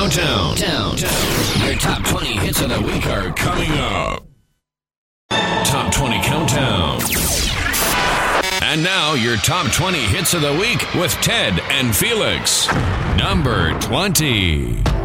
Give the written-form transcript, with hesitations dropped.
Countdown. Your top 20 hits of the week are coming up. Top 20 Countdown. And now, your top 20 hits of the week with Ted and Felix. Number 20.